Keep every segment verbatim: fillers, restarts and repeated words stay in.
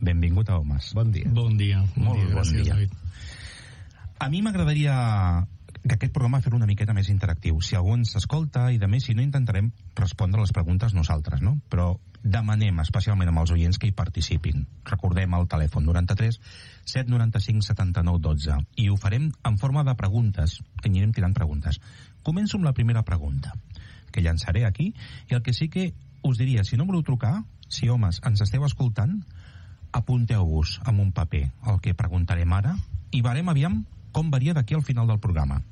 benvingut a Homes. Bon dia. Bon dia. Molt bon dia, gràcies, dia. David. A mi m'agradaria que aquest programa fer una miqueta més interactiu. Si algú ens escolta i de més, si no, intentarem respondre les preguntes nosaltres, no? Però demanem especialment amb els oients que hi participin. Recordem el telèfon noranta-tres set noranta-cinc setanta-nou dotze i ho farem en forma de preguntes, que anirem tirant preguntes. Començo amb la primera pregunta, que llançaré aquí, i el que sí que us diria, si no voleu trucar, si homes ens esteu escoltant, apunteu-vos amb un paper el que preguntarem ara i veurem aviam com varia d'aquí al final del programa.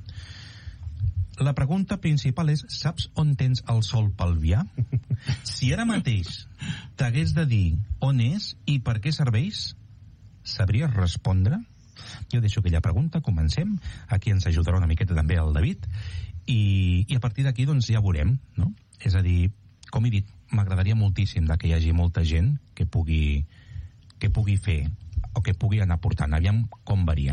La pregunta principal és, saps on tens el sol pelvià? Si ara mateix t'hagués de dir on és i per què serveix, sabries respondre? Jo deixo aquella pregunta, comencem. Aquí ens ajudarà una miqueta també el David. I, i a partir d'aquí doncs ja veurem, no? És a dir, com he dit, m'agradaria moltíssim que hi hagi molta gent que pugui, que pugui fer o que pugui anar portant. Aviam com varia.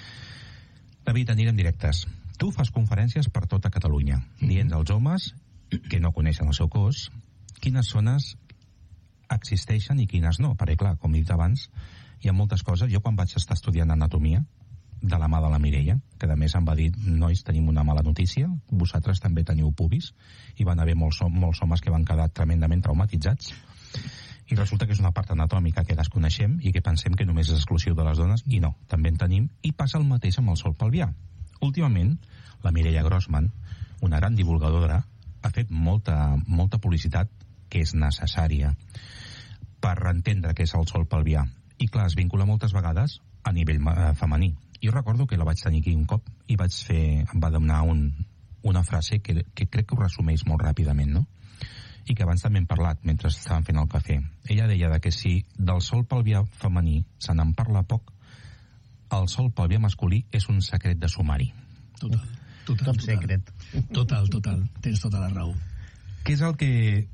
David, anirem directes. Tu fas conferències per tota Catalunya, dient als homes que no coneixen el seu cos quines zones existeixen i quines no, perquè clar, com he dit abans, hi ha moltes coses. Jo quan vaig estar estudiant anatomia, de la mà de la Mireia, que a més em va dir, nois, tenim una mala notícia, vosaltres també teniu pubis, i van haver molts, molts homes que van quedar tremendament traumatitzats, i resulta que és una part anatòmica que desconeixem i que pensem que només és exclusiu de les dones, i no, també en tenim, i passa el mateix amb el sol pelvià. Últimament, la Mireia Grossman, una gran divulgadora, ha fet molta, molta publicitat que és necessària per entendre què és el sol pelvià. I clar, es vincula moltes vegades a nivell eh, femení. Jo recordo que la vaig tenir aquí un cop i vaig fer, em va donar un, una frase que, que crec que ho resumeix molt ràpidament, no? I que abans també hem parlat mentre estàvem fent el cafè. Ella deia que si del sol pelvià femení se n'en parla poc, el sol pelvià masculí és un secret de sumari. Total, total, Top total. secret. Total, total. Tens tota la raó. Què és el que...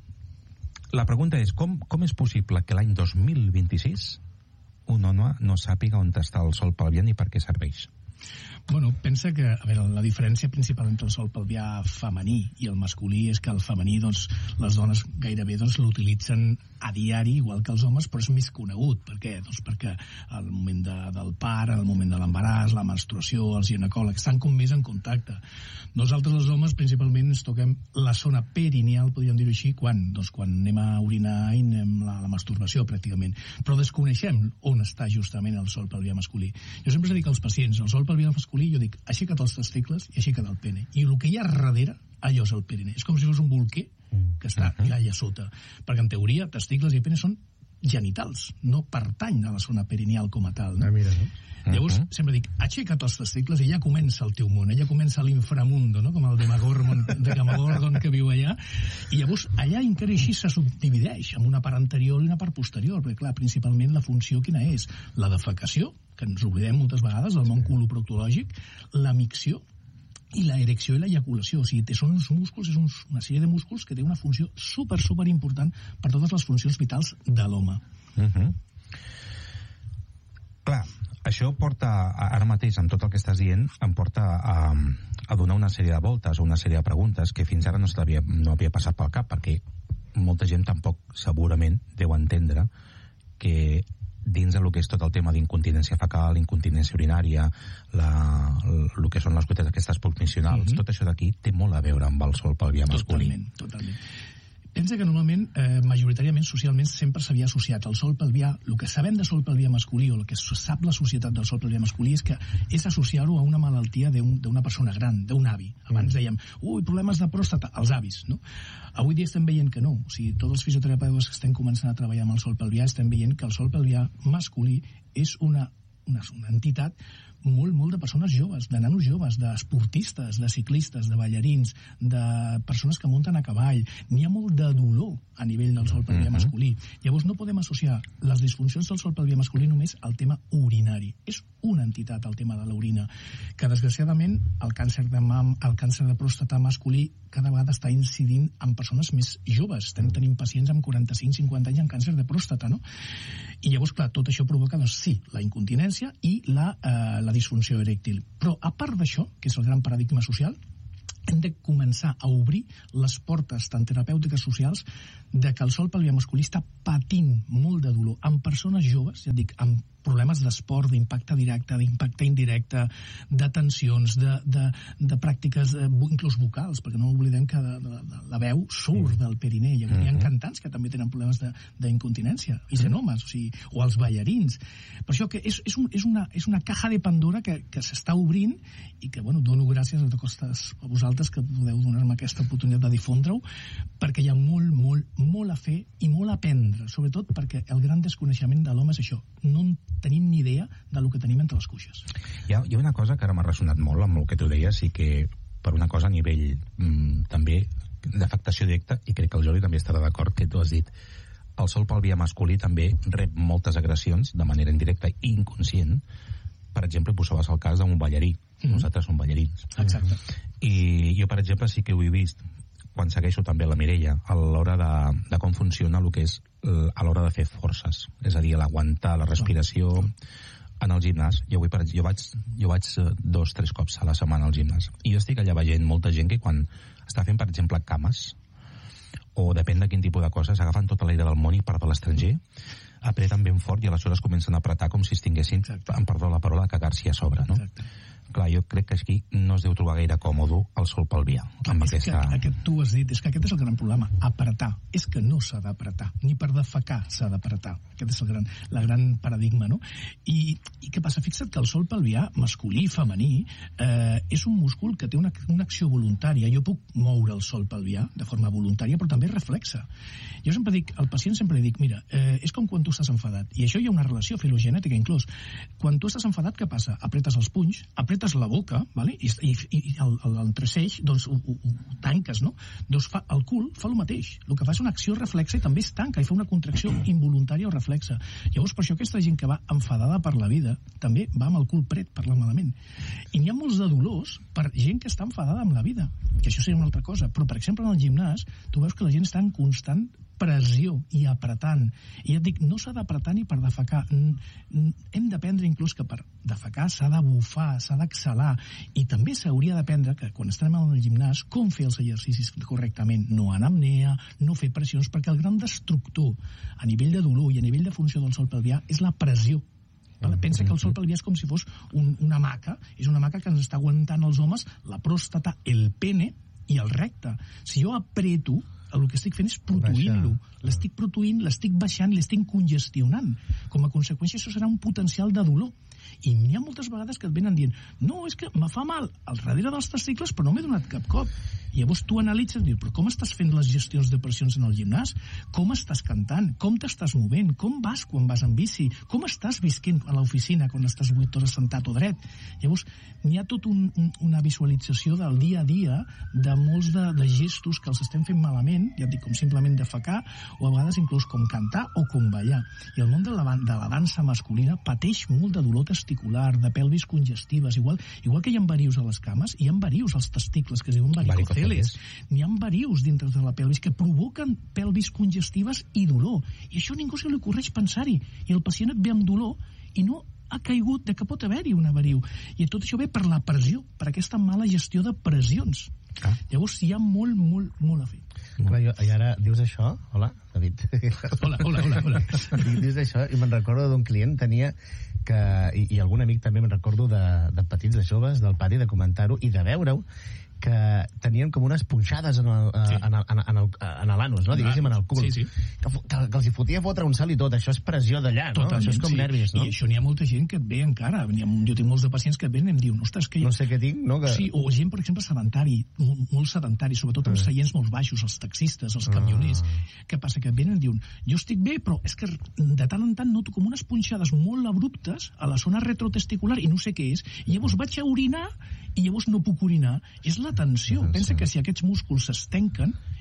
La pregunta és, com, com és possible que l'any dos mil vint-i-sis un home no sàpiga on està el sol pelvià ni per què serveix? Bueno, pensa que, a veure, la diferència principal entre el sol pelvià femení i el masculí és que el femení, doncs, les dones gairebé doncs, l'utilitzen a diari, igual que els homes, però és més conegut. Per què? Doncs perquè al moment de, del part, al moment de l'embaràs, la menstruació, els ginecòlegs, estan com més en contacte. Nosaltres, els homes, principalment ens toquem la zona perineal, podríem dir-ho així, quan? Doncs quan anem a orinar i anem a la, la masturbació, pràcticament. Però desconeixem on està justament el sol pelvià masculí. Jo sempre dic als pacients, el sol pelvià masculí, jo dic, aixeca't els testicles i aixeca't el pene. I el que hi ha darrere, allò és el pene. És com si fos un bolquer que està uh-huh. allà sota. Perquè en teoria, testicles i pene són genitals, no pertany a la zona perineal com a tal. No? Ah, mira, no? Llavors, uh-huh. sempre dic, aixeca't els testicles i ja comença el teu món, ja comença l'inframundo, no? Com el Demagorgon, de Demagorgon que viu allà. I llavors, allà encara així se subdivideix amb una part anterior i una part posterior, perquè clar, principalment la funció quina és? La defecació, que ens oblidem moltes vegades del món coloproctològic, la micció i la erecció i l'ejaculació. O sigui, són uns músculs, és uns, una sèrie de músculs que té una funció super, super important per totes les funcions vitals de l'home. Uh-huh. Clar, això porta, ara mateix, amb tot el que estàs dient, em porta a, a donar una sèrie de voltes o una sèrie de preguntes que fins ara no, havia, no havia passat pel cap, perquè molta gent tampoc segurament deu entendre que dins del que és tot el tema d'incontinència fecal, incontinència urinària, la, el que són les gotetes aquestes pulsmissionals, mm-hmm. tot això d'aquí té molt a veure amb el sol pelvià masculí. Totalment, totalment. Pensa que normalment, eh, majoritàriament, socialment, sempre s'havia associat al sol pelvià. El que sabem de sol pelvià masculí, o el que sap la societat del sol pelvià masculí, és que és associar-ho a una malaltia d'una un, persona gran, d'un avi. Abans dèiem, ui, problemes de pròstata, els avis, no? Avui dia estem veient que no. O sigui, tots els fisioterapeutes que estem començant a treballar amb el sol pelvià estem veient que el sol pelvià masculí és una, una, una entitat molt, molt de persones joves, de nanos joves, d'esportistes, de ciclistes, de ballarins, de persones que munten a cavall. N'hi ha molt de dolor a nivell del sol pelvià masculí. Llavors no podem associar les disfuncions del sol pelvià masculí només al tema urinari. És una entitat, el tema de l'orina, que desgraciadament el càncer de mam, el càncer de pròstata masculí cada vegada està incidint en persones més joves. Estem tenint pacients amb quaranta-cinc cinquanta anys amb càncer de pròstata, no? I llavors, clar, tot això provoca, doncs sí, la incontinència i la, eh, la disfunció erèctil. Però a part d'això, que és el gran paradigma social, hem de començar a obrir les portes tant terapèutiques socials de que el sòl pelvià masculí està patint molt de dolor en persones joves, ja et dic, amb problemes d'esport, d'impacte directe, d'impacte indirecte, de tensions, de, de, de pràctiques de, inclús vocals, perquè no oblidem que de, de, de, la veu surt del perineu. Hi ha, hi ha cantants que també tenen problemes d'incontinència, i senomes, o sigui, o els ballarins. Per això que és, és, un, és, una, és una caja de Pandora que, que s'està obrint i que, bueno, dono gràcies a costes a vosaltres que podeu donar-me aquesta oportunitat de difondre-ho, perquè hi ha molt, molt, molt a fer i molt a aprendre, sobretot perquè el gran desconeixement de l'home és això, no en tenim ni idea del que tenim entre les cuixes. Hi ha, hi ha una cosa que ara m'ha ressonat molt amb el que tu deies i que per una cosa a nivell mm, també d'afectació directa, i crec que el Jordi també estarà d'acord, que tu has dit el sòl pelvià masculí també rep moltes agressions de manera indirecta i inconscient. Per exemple, posaves el cas d'un ballarí. Mm-hmm. Nosaltres som ballarins. Exacte. I jo, per exemple, sí que ho he vist quan segueixo també la Mireia, a l'hora de, de com funciona el que és a l'hora de fer forces. És a dir, l'aguantar, la respiració en el gimnàs. Jo, vull, jo, vaig, jo vaig dos, tres cops a la setmana al gimnàs. I jo estic allà veient molta gent que quan està fent, per exemple, cames, o depèn de quin tipus de coses, agafen tot l'aire del món i part de l'estranger, apreten ben fort i aleshores comencen a apretar com si estiguessin, em perdó la paraula, a cagar-s'hi a sobre, no? Exacte. Clar, jo crec que aquí no es deu trobar gaire còmode el sòl pelvià. Clar, és aquesta... que aquest, tu has dit, és que aquest és el gran problema, apretar. És que no s'ha d'apretar, ni per defecar s'ha d'apretar. Aquest és el gran, la gran paradigma, no? I, i què passa? Fixa't que el sòl pelvià, masculí i femení, eh, és un múscul que té una, una acció voluntària. Jo puc moure el sòl pelvià de forma voluntària, però també reflexa. Jo sempre dic, al pacient sempre li dic, mira, eh, és com quan tu estàs enfadat. I això hi ha una relació filogenètica inclús. Quan tu estàs enfadat, què passa? Apretes els punys, apretes la boca, vale? I, i, i el, el, el treseix, doncs ho, ho, ho tanques, no? Doncs fa, el cul fa el mateix. El que fa és una acció reflexa i també es tanca i fa una contracció involuntària o reflexa. Llavors, per això aquesta gent que va enfadada per la vida també va amb el cul pret, parla malament. I n'hi ha molts de dolors per gent que està enfadada amb la vida, que això seria una altra cosa. Però, per exemple, en el gimnàs, tu veus que la gent està en constant pressió i apretant. I ja et dic, no s'ha d'apretar ni per defecar. Hem d'aprendre inclús que per defecar s'ha de bufar, s'ha d'exhalar. I també s'hauria d'aprendre que quan estem al gimnàs com fer els exercicis correctament. No anapnea, no fer pressions, perquè el gran destructor a nivell de dolor i a nivell de funció del sòl pelvià és la pressió. Vale? Pensa que el sòl pelvià és com si fos un, una maca, és una maca que ens està aguantant els homes, la pròstata, el pene i el recte. Si jo apreto, el que estic fent és protuint-lo. L'estic protuint, l'estic baixant, l'estic congestionant. Com a conseqüència, això serà un potencial de dolor. I n'hi ha moltes vegades que et venen dient no, és que me fa mal al darrere dels testicles però no m'he donat cap cop. I llavors tu analitzes i dius, però com estàs fent les gestions de pressions en el gimnàs? Com estàs cantant? Com t'estàs movent? Com vas quan vas en bici? Com estàs visquent a l'oficina quan estàs vuit hores sentat o dret? Llavors, n'hi ha tot un, un, una visualització del dia a dia de molts de, de gestos que els estem fent malament, ja et dic, com simplement defecar, o a vegades inclús com cantar o com ballar. I el món de la, de la dansa masculina pateix molt de dolor testicular, de pelvis congestives, igual, igual que hi ha varius a les cames, hi ha varius als testicles, que es diuen varicoceles. N'hi ha varius dintre de la pelvis que provoquen pelvis congestives i dolor. I això ningú se li ocorreix pensar-hi. I el pacient et ve amb dolor i no ha caigut de que pot haver-hi una variu. I tot això ve per la pressió, per aquesta mala gestió de pressions. Ah. Llavors hi ha molt, molt, molt a fer. Clar, jo, i ara dius això, hola, David. Hola, hola, hola. hola. Dius això i me'n recordo d'un client, tenia que, i, i algun amic també me'n recordo de, de petits, de joves, del pati, de comentar-ho i de veure-ho, que tenien com unes punxades en el, sí. en el, en el, en l'anus, no? Diguéssim, en el cul. Sí, sí. Que, que, que els hi fotia fotre un salt i tot. Això és pressió d'allà, no? Totalment, això és com sí. nervis, no? I això n'hi ha molta gent que et ve encara. Jo tinc molts de pacients que et venen i em diuen, ostres, que... No sé què tinc, no? Que... Sí, o gent, per exemple, sedentari, molt, molt sedentari, sobretot els seients molt baixos, els taxistes, els camioners. Ah. Què passa? Que et venen i diuen, jo estic bé, però és que de tant en tant noto com unes punxades molt abruptes a la zona retrotesticular i no sé què és. I llavors vaig a orinar i llavors no puc orinar. És la tensió. Pensa que si aquests músculs s'estenquen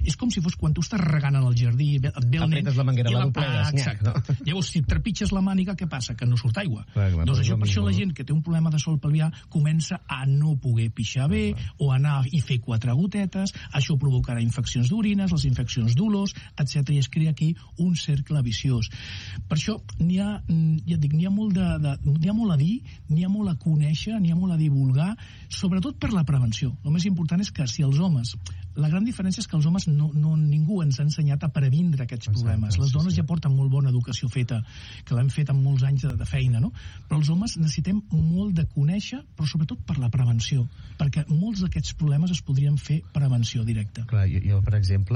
és com si fos quan tu estàs regant en el jardí, et ve el nen... Apretes la manguera, la doblegues, exacte. No? Llavors, si trepitges la màniga, què passa? Que no surt aigua. Clar, clar, doncs això, per això la gent que té un problema de sòl pelvià comença a no poder pixar bé, clar, o anar i fer quatre gotetes, això provocarà infeccions d'orines, les infeccions d'olors, etcètera, i es crea aquí un cercle viciós. Per això n'hi ha, ja dic, n'hi ha molt de, de, n'hi ha molt a dir, n'hi ha molt a conèixer, n'hi ha molt a divulgar, sobretot per la prevenció. El més important és que si els homes... La gran diferència és que els homes no, no, ningú ens ha ensenyat a previndre aquests problemes. Les dones ja porten molt bona educació feta, que l'han fet amb molts anys de, de feina, no? Però els homes necessitem molt de conèixer, però sobretot per la prevenció, perquè molts d'aquests problemes es podrien fer prevenció directa. Clar, jo, jo per exemple,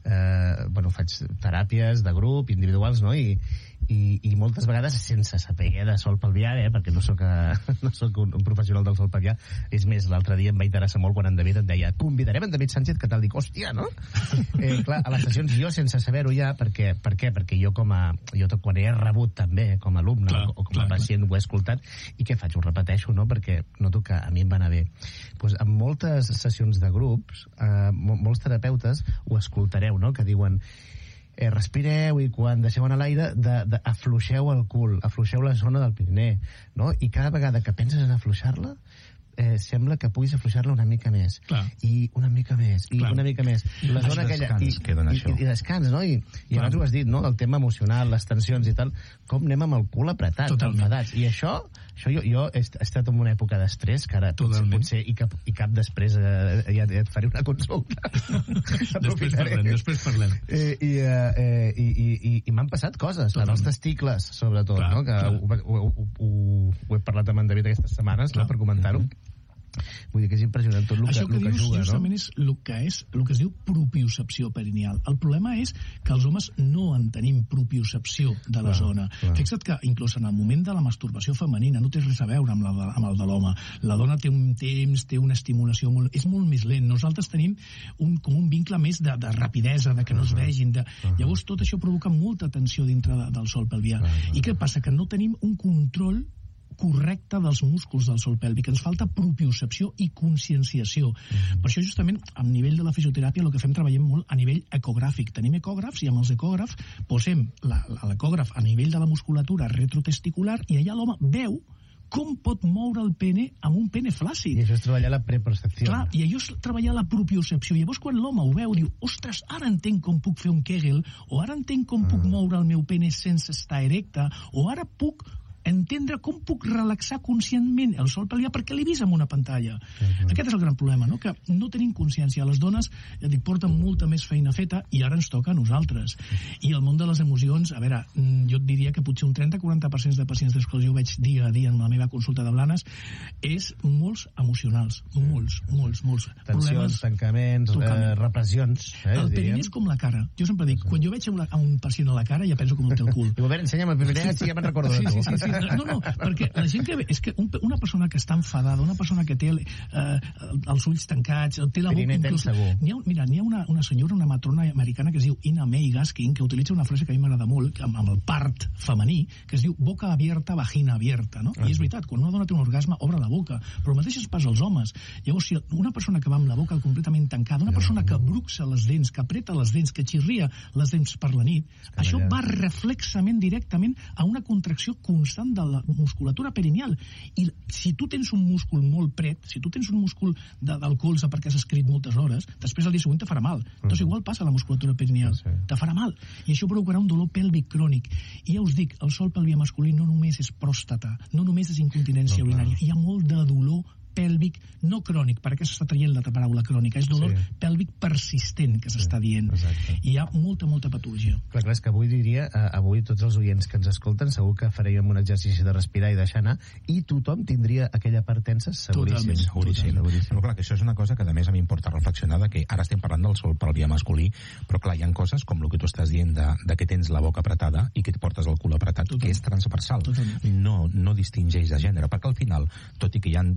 eh, bueno, faig teràpies de grup, individuals, no? I, i, i moltes vegades sense saber de sòl pelvià, eh, perquè no soc, eh, no soc un, un professional del sòl pelvià. És més, l'altre dia em va interessar molt quan en David et deia convidarem en David Sánchez, que tal, dic, hòstia, no? Eh, clar, a les sessions jo sense saber-ho ja, perquè, per què? Perquè jo com a, jo tot, quan he rebut també com a alumne, clar, o com a clar, pacient clar. Ho he escoltat, i què faig? Ho repeteixo, no? Perquè noto que a mi em va anar bé. Pues en moltes sessions de grups, eh, molts terapeutes ho escoltareu, no? Que diuen eh, respireu i quan deixeu anar l'aire de, de, afluixeu el cul, afluixeu la zona del Pirineu, no? I cada vegada que penses en afluixar-la eh, sembla que puguis afluixar-la una mica més. Clar. I una mica més, i clar. Una mica més. I la zona aquella... I, i, i, i descans, no? I, i abans ho has dit, no? El tema emocional, les tensions i tal, com anem amb el cul apretat, enfadats. I això, això jo, jo he estat en una època d'estrès, que ara potser, potser i, cap, i cap després eh, ja, ja et faré una consulta. després parlem, després parlem. Eh, i, eh, i, i, i, i m'han passat coses, en els testicles, sobretot, clar, no? Que ho, ho, ho, ho, ho he parlat amb en David aquestes setmanes, no? Per comentar-ho. Vull dir que és impressionant tot el que, això que, el que dius, juga, justament no? és el que és el que es diu propiocepció perineal. El problema és que els homes no en tenim propiocepció de la clar, zona. Clar. Fixa't que inclús en el moment de la masturbació femenina no té res a veure amb, la, amb el de l'home. La dona té un temps, té una estimulació molt, és molt més lent. Nosaltres tenim un, com un vincle més de, de rapidesa, de que no es vegin. De... Uh -huh. Llavors tot això provoca molta tensió dintre de, del sòl pelvià. Uh -huh. I què passa? Que no tenim un control correcte dels músculs del sòl pèlvic. Ens falta propiocepció i conscienciació. Mm. Per això, justament, a nivell de la fisioteràpia, el que fem treballem molt a nivell ecogràfic. Tenim ecògrafs i amb els ecògrafs posem l'ecògraf a nivell de la musculatura retrotesticular i allà l'home veu com pot moure el pene amb un pene flàcid. I això és treballar la prepercepció. Clar, i això és treballar la propiocepció. Llavors, quan l'home ho veu, diu, ostres, ara entenc com puc fer un Kegel, o ara entenc com mm. puc moure el meu pene sense estar erecte, o ara puc entendre com puc relaxar conscientment el sòl pelvià perquè l'he vist en una pantalla. Uh-huh. Aquest és el gran problema, no? Que no tenim consciència. Les dones, ja dic, porten molta més feina feta i ara ens toca a nosaltres. I el món de les emocions, a veure, jo et diria que potser un trenta a quaranta per cent de pacients dels que jo veig dia a dia en la meva consulta de Blanes és molts emocionals. Molts, molts, molts. Tensions, problemes, tancaments, eh, repressions. Eh, el perineu és com la cara. Jo sempre dic, quan jo veig a, una, a un pacient a la cara ja penso com el té el cul. Diu, a veure, ensenya'm el primer, si ja me'n recordo de tu. Sí, sí, sí. No, no, perquè la gent que ve, és que un, una persona que està enfadada, una persona que té eh, els ulls tancats, té la boca inclús... N'hi ha, mira, n'hi ha una, una senyora, una matrona americana que es diu Ina May Gaskin, que utilitza una frase que a mi m'agrada molt, amb, amb el part femení, que es diu boca abierta, vagina abierta, no? Uh-huh. I és veritat, quan una dona té un orgasme, obre la boca, però el mateix es passa als homes. Llavors, si una persona que va amb la boca completament tancada, una persona que bruxa les dents, que apreta les dents, que xirria les dents per la nit, això va reflexament directament a una contracció constant de la musculatura perineal. I si tu tens un múscul molt pret, si tu tens un múscul de, del colze perquè has escrit moltes hores, després al dia següent te farà mal. Doncs uh-huh. igual passa a la musculatura perineal. Sí. Te farà mal. I això provocarà un dolor pèlvic crònic. I ja us dic, el sòl pelvià masculí no només és pròstata, no només és incontinència no, urinària, hi ha molt de dolor pèlvic, no crònic, perquè s'està traient la paraula crònica, és dolor sí. pèlvic persistent que s'està sí, dient. Exacte. I hi ha molta, molta patologia. Clar, clar, és que avui diria, eh, avui tots els oients que ens escolten segur que farem un exercici de respirar i deixar anar, i tothom tindria aquella part tensa seguríssim. Seguríssim. Seguríssim. Però clar, que això és una cosa que a més a mi em porta a reflexionar, de que ara estem parlant del sòl pelvià masculí, però clar, hi ha coses com el que tu estàs dient de, de que tens la boca apretada i que et portes el cul apretat, Totalment. Que és transversal. Totalment. No, no distingeix de gènere, perquè al final, tot i que hi ha diferències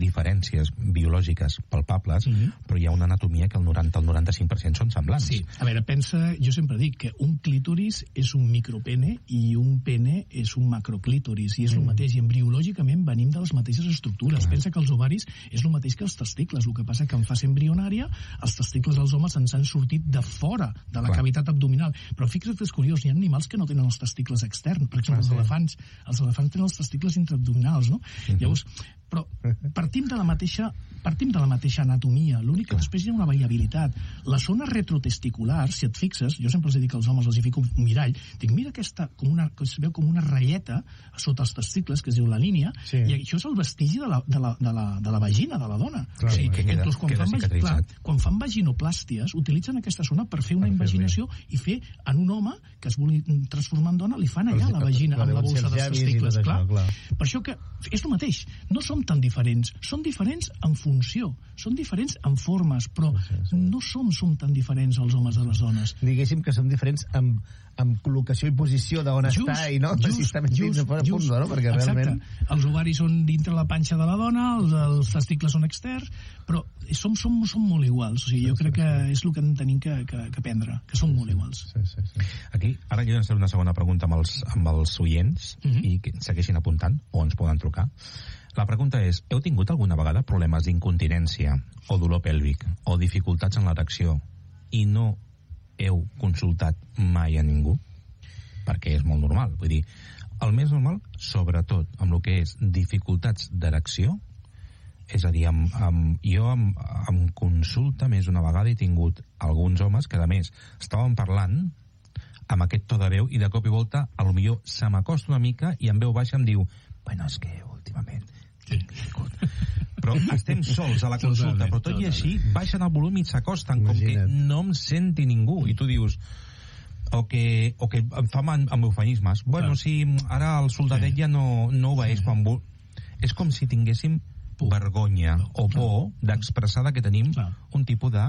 diferències biològiques palpables, mm -hmm. però hi ha una anatomia que el noranta al noranta-cinc per cent són semblants. Sí, a veure, pensa, jo sempre dic que un clítoris és un micropene i un pene és un macroclítoris, i és mm. el mateix, i embriològicament venim de les mateixes estructures. Clar. Pensa que els ovaris és el mateix que els testicles, el que passa que en fase embrionària els testicles dels homes ens han sortit de fora de la Clar. cavitat abdominal. Però fixa't que és curiós, hi ha animals que no tenen els testicles externs, per exemple, ah, els sí. elefants. Els elefants tenen els testicles intraabdominals, no? Mm-hmm. Llavors, però partim de la mateixa partim de la mateixa anatomia, l'únic que després hi ha una variabilitat. La zona retrotesticular, si et fixes, jo sempre els dic als homes, els hi fico un mirall, dic, mira aquesta, com una, que es veu com una ratlleta sota els testicles, que es diu la línia, sí. i això és el vestigi de la, de la, de la, de la vagina, de la dona. Clar, o sigui, que queda, quan, queda fan, clar, quan fan vaginoplàsties, utilitzen aquesta zona per fer una per invaginació i fer en un home que es vulgui transformar en dona, li fan allà la vagina, amb la bolsa dels testicles. Clar. clar. Per això que és el mateix, no som tan diferents, són diferents en funció, són diferents en formes, però sí, sí. no som, som tan diferents els homes de les dones. Diguéssim que som diferents amb, amb col·locació i posició d'on just, està i no, just, si està més dins o fora punt, no? Perquè exacte. realment... Els ovaris són dintre la panxa de la dona, els, els testicles són externs, però som, som, som molt iguals. O sigui, jo sí, crec sí, que sí. és el que en tenim que, que, que aprendre, que som molt iguals. Sí, sí, sí. Aquí, ara jo llançaré una segona pregunta amb els, amb els oients uh -huh. i que segueixin apuntant o ens poden trucar. La pregunta és, heu tingut alguna vegada problemes d'incontinència o dolor pèlvic o dificultats en l'erecció i no heu consultat mai a ningú? Perquè és molt normal. Vull dir, el més normal, sobretot amb el que és dificultats d'erecció, és a dir, amb, amb, jo amb, amb consulta més d'una vegada he tingut alguns homes que, a més, estaven parlant amb aquest to de veu i de cop i volta, a lo millor se m'acosta una mica i en veu baixa em diu, bueno, és que últimament... Sí. Però estem sols a la consulta, però tot i així baixen el volum i s'acosten com que no em senti ningú, i tu dius o que, o que em fa amb, amb eufemismes, bueno, si ara el soldadet ja no, no obeeix quan vol. És com si tinguéssim vergonya o por d'expressar que tenim un tipus de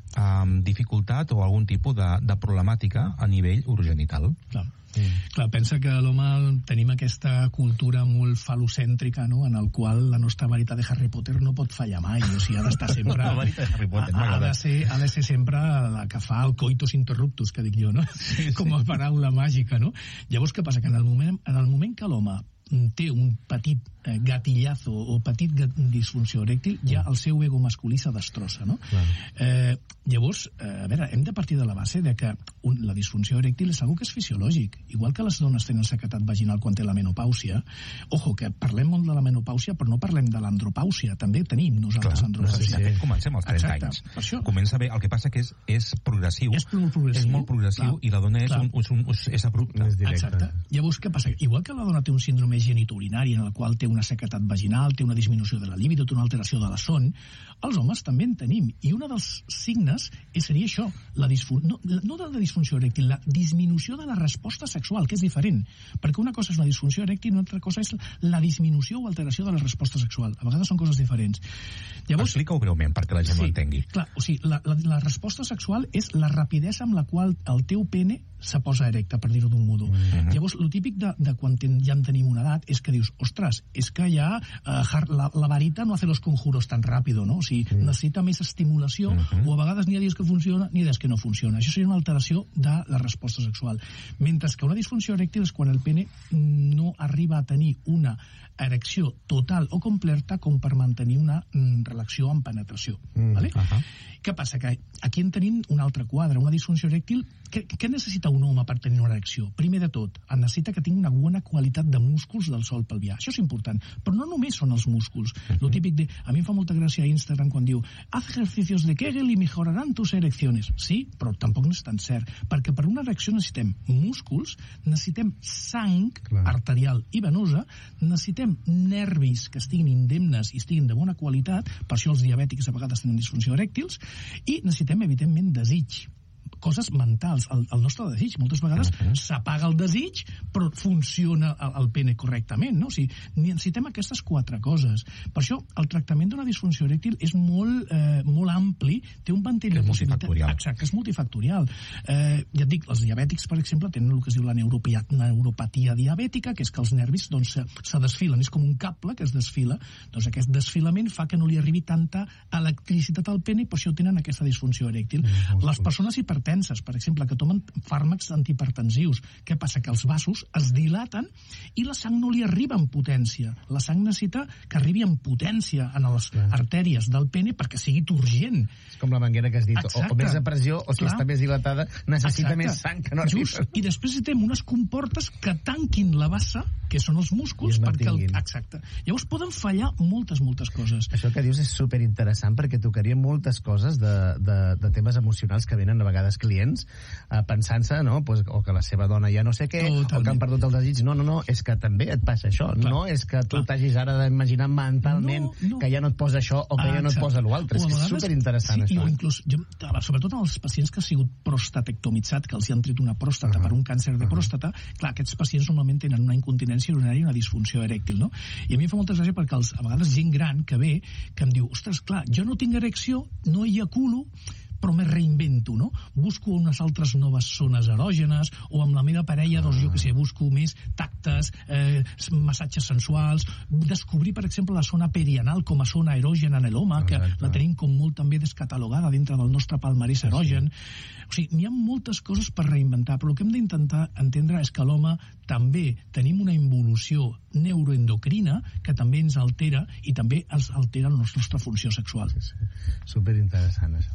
um, dificultat o algun tipus de, de problemàtica a nivell urogenital. Clar. Mm. Clar, pensa que l'home tenim aquesta cultura molt falocèntrica, no?, en el qual la nostra varita de Harry Potter no pot fallar mai, o sigui, ha d'estar sempre la varita de Harry Potter, ha, ha, de ser, ha de ser sempre la que fa el coitus interruptus, que dic jo, no? Sí, com a paraula màgica, no? Llavors, què passa? Que en el moment, en el moment que l'home té un petit eh, gatillazo o petit gat disfunció erèctil, ja el seu ego masculí se destrossa, no? Eh, llavors, eh, a veure, hem de partir de la base de que un, la disfunció erèctil és algo que és fisiològic. Igual que les dones tenen sequedat vaginal quan té la menopàusia, ojo, que parlem molt de la menopàusia, però no parlem de l'andropàusia, també tenim nosaltres Clar, andropàusia. Sí, sí. De fet, comencem als trenta Exacte, anys. Per això. Comença bé, el que passa que és, és progressiu. És molt progressiu. És molt progressiu Clar. I la dona és, un, és, un, és abrupta. Exacte. Llavors, què passa? Igual que la dona té un síndrome genitourinari en el qual té una sequedat vaginal, té una disminució de la libido, té una alteració de la son, els homes també en tenim. I un dels signes seria això, la disfun... no, no de la disfunció erèctil, la disminució de la resposta sexual, que és diferent. Perquè una cosa és una disfunció erèctil i una altra cosa és la disminució o alteració de la resposta sexual. A vegades són coses diferents. Llavors, explica-ho breument perquè la gent sí, ho entengui. Clar, o sigui, la, la, la resposta sexual és la rapidesa amb la qual el teu pene se posa erecte, per dir-ho d'un modo. Mm-hmm. Llavors, el típic de, de quan ten, ja en tenim una edat és que dius, ostres, és que ja uh, la, la varita no hace los conjuros tan ràpido, no? O sigui, mm. necessita més estimulació, mm-hmm. o a vegades ni ha dies que funciona ni dies que no funciona. Això seria una alteració de la resposta sexual. Mentre que una disfunció erèctil és quan el pene no arriba a tenir una erecció total o completa com per mantenir una mm, relació amb penetració. Mm. Vale? Uh-huh. Què passa? Que aquí en tenim un altre quadre, una disfunció erèctil. Què, què necessita un home per tenir una erecció? Primer de tot, necessita que tingui una bona qualitat de músculs del sòl pelvià. Això és important, però no només són els músculs. Uh-huh. Lo típic de, a mi em fa molta gràcia a Instagram quan diu, haz ejercicios de Kegel y mejorarán tus erecciones. Sí, però tampoc no és tan cert, perquè per una erecció necessitem músculs, necessitem sang Clar. arterial i venosa, necessitem nervis que estiguin indemnes i estiguin de bona qualitat, per això els diabètics a vegades tenen disfunció erèctils, i necessitem, evidentment, desig. coses mentals, el, el nostre desig. Moltes vegades uh -huh. s'apaga el desig, però funciona el, el pene correctament, no? O sigui, necessitem aquestes quatre coses. Per això, el tractament d'una disfunció erèctil és molt, eh, molt ampli, té un ventall de possibilitats. Exacte, és multifactorial. Eh, ja et dic, els diabètics, per exemple, tenen el que es diu la neuropatia, neuropatia diabètica, que és que els nervis doncs, se, se desfilen, és com un cable que es desfila, doncs aquest desfilament fa que no li arribi tanta electricitat al pene i per això tenen aquesta disfunció erèctil. Mm, les persones hipertenses, per exemple, que tomen fàrmacs antihipertensius, què passa? Que els vasos es dilaten i la sang no li arriba en potència. La sang necessita que arribi en potència en les Clar. artèries del pene perquè sigui turgent. És com la manguera que has dit, o, o més de pressió, o si Clar. està més dilatada, necessita Exacte. més sang que no arriba. Just. I després necessitem unes comportes que tanquin la bassa, que són els músculs, perquè el... Exacte. Llavors poden fallar moltes, moltes coses. Això que dius és superinteressant perquè tocaria moltes coses de, de, de temes emocionals que venen a vegades clients eh, pensant-se, no? Pues, o que la seva dona ja no sé què, Totalment. o que han perdut el desig. No, no, no, és que també et passa això. Clar. No és que tu t'hagis ara d'imaginar mentalment no, no. que ja no et posa això o que ah, ja no et posa l'altre. És que és superinteressant, sí, això. O inclús, jo, sobretot en els pacients que han sigut prostatectomitzat, que els hi han tret una pròstata uh -huh. per un càncer de pròstata, uh -huh. clar, aquests pacients normalment tenen una incontinència urinària i una disfunció erèctil, no? I a mi em fa molta gràcia perquè els, a vegades gent gran que ve, que em diu, ostres, clar, jo no tinc erecció, no ejaculo, però me reinvento, no? Busco unes altres noves zones erògenes, o amb la meva parella, doncs jo que sé, busco més tactes, eh, massatges sensuals, descobrir, per exemple, la zona perianal com a zona erògena en l'home, que la tenim com molt també descatalogada dintre del nostre palmarès erògen. O sigui, n'hi ha moltes coses per reinventar, però el que hem d'intentar entendre és que l'home també tenim una involució neuroendocrina que també ens altera i també ens altera la nostra funció sexual. Sí, sí. Superinteressant, això.